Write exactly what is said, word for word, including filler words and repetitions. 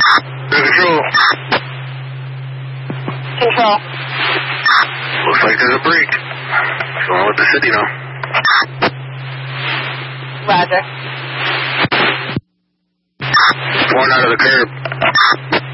Control. Control. Looks like there's a break. So I'll let the city know. Roger. Pouring out of the curb.